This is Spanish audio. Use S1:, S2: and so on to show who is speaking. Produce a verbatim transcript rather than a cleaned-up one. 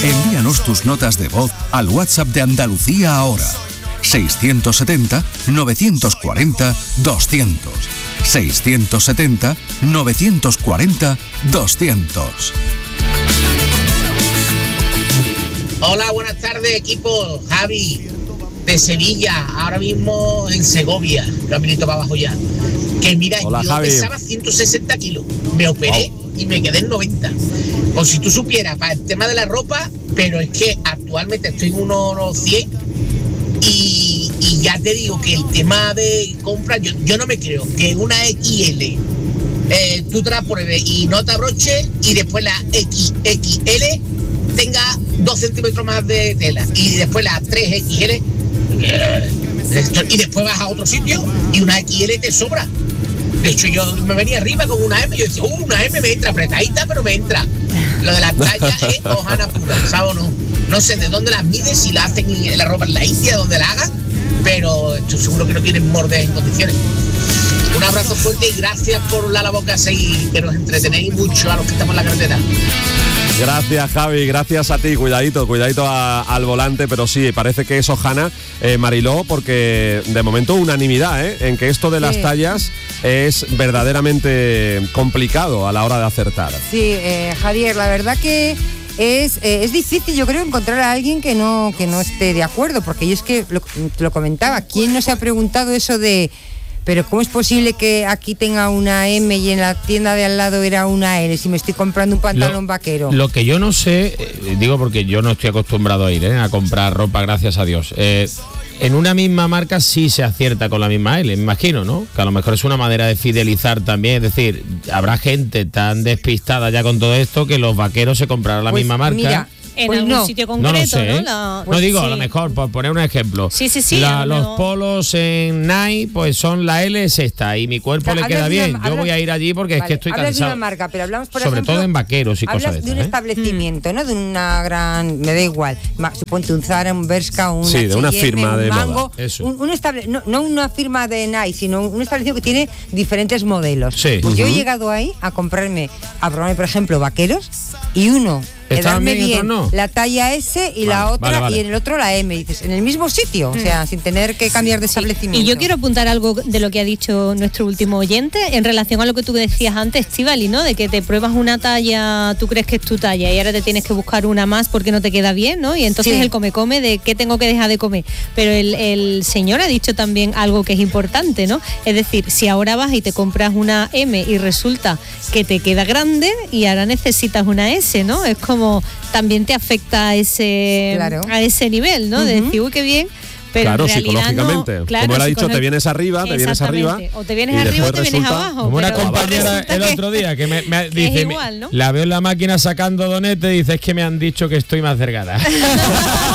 S1: Envíanos tus notas de voz al WhatsApp de Andalucía ahora. seiscientos setenta, novecientos cuarenta, doscientos. seiscientos setenta, novecientos cuarenta, doscientos.
S2: Hola, buenas tardes, equipo. Javi, de Sevilla, ahora mismo en Segovia, caminito para abajo ya. Que mira,
S3: Hola,
S2: yo
S3: Javi.
S2: pesaba ciento sesenta kilos, me operé
S3: Wow.
S2: y me quedé en noventa. O si tú supieras, para el tema de la ropa, pero es que actualmente estoy en unos cien y, y ya te digo que el tema de compra, yo, yo no me creo que una equis ele eh, tú te la pruebes y no te abroche y después la equis equis ele tenga dos centímetros más de tela y después la tres equis ele y después vas a otro sitio y una equis ele te sobra. De hecho, yo me venía arriba con una eme, yo decía, uh, una eme me entra apretadita, pero me entra. Lo de las tallas es hojana pura, ¿sabes o no? No sé de dónde las mides, si la hacen en la ropa en la India, donde la hagan, pero estoy seguro que no tienen morder en condiciones. Un abrazo fuerte y gracias por la labor que hacéis, que nos entretenéis mucho a los que estamos en la carretera.
S3: Gracias, Javi, gracias a ti. Cuidadito, cuidadito a, al volante, pero sí, parece que es hojana, eh, Mariló, porque de momento unanimidad, ¿eh? En que esto de las
S4: Sí.
S3: tallas es verdaderamente complicado a la hora de acertar.
S4: Sí, eh, Javier, la verdad que es, eh, es difícil, yo creo, encontrar a alguien que no, que no esté de acuerdo, porque yo es que lo, te lo comentaba, ¿quién no se ha preguntado eso de... Pero ¿cómo es posible que aquí tenga una eme y en la tienda de al lado era una ele si me estoy comprando un pantalón
S5: Lo-
S4: vaquero?
S5: Lo que yo no sé, eh, digo porque yo no estoy acostumbrado a ir eh, a comprar ropa, gracias a Dios. Eh, en una misma marca sí se acierta con la misma ele, me imagino, ¿no? Que a lo mejor es una manera de fidelizar también. Es decir, habrá gente tan despistada ya con todo esto que los vaqueros se comprarán la
S4: Pues,
S5: misma marca.
S4: mira,
S6: En
S4: Pues
S6: algún
S4: no.
S6: sitio
S5: No
S6: concreto,
S5: lo sé,
S6: ¿no?
S5: ¿eh?
S6: La-
S5: no digo,
S6: sí.
S5: a lo mejor, por poner un ejemplo.
S6: Sí, sí, sí,
S5: La-
S6: a lo
S5: los
S6: mejor.
S5: polos en Nike, pues son la ele es esta y mi cuerpo
S4: O sea,
S5: le
S4: hablas
S5: queda
S4: de
S5: bien.
S4: una-
S5: Yo
S4: hablas-
S5: voy a ir allí porque es
S4: Vale,
S5: que estoy
S4: hablas
S5: cansado.
S4: de una marca, pero hablamos, por
S5: Sobre
S4: ejemplo,
S5: todo en vaqueros y
S4: hablas
S5: cosas de
S4: de un
S5: estas, ¿eh?
S4: establecimiento, ¿no? De una gran, me da igual, ma- suponte un Zara, un Bershka, un
S3: Sí, de una
S4: H y M,
S3: firma
S4: un
S3: de
S4: Mango,
S3: moda,
S5: eso.
S4: Un, un estable- no, no una firma de Nike, sino un establecimiento que tiene diferentes modelos.
S5: Sí.
S4: Pues yo he
S5: Ujú.
S4: llegado ahí a comprarme, a probarme, por ejemplo, vaqueros, y uno,
S5: ¿Estaban
S4: quedarme
S5: bien y
S4: bien,
S5: otros no?
S4: la talla ese y la
S5: Vale,
S4: otra,
S5: vale, vale.
S4: y en el otro la eme, dices, en el mismo sitio, o sea, sin tener que cambiar de establecimiento.
S6: Y yo quiero apuntar algo de lo que ha dicho nuestro último oyente en relación a lo que tú decías antes, Estíbaliz, ¿no? De que te pruebas una talla, tú crees que es tu talla y ahora te tienes que buscar una más porque no te queda bien, ¿no? Y entonces
S4: Sí.
S6: el come-come de qué tengo que dejar de comer. Pero el, el señor ha dicho también algo que es importante, ¿no? Es decir, si ahora vas y te compras una eme y resulta que te queda grande y ahora necesitas una ese, ¿no? Es como también te afecta a ese,
S4: Claro.
S6: a ese nivel, ¿no? De
S4: Ujú.
S6: decir, uy, qué bien. Pero
S3: Claro,
S6: en realidad no.
S3: psicológicamente.
S6: Claro,
S3: Como él ha dicho,
S6: psicológico-
S3: te vienes arriba, te vienes arriba.
S6: Exactamente. O te vienes
S3: y
S6: arriba o
S3: después
S6: te vienes
S3: resulta-
S6: abajo.
S5: Como una
S6: pero
S5: compañera
S6: resulta
S5: el
S6: que-
S5: otro día que me, me
S6: es
S5: dice,
S6: igual, ¿no?
S5: la veo en la máquina sacando donetes y dice, es que me han dicho que estoy más delgada.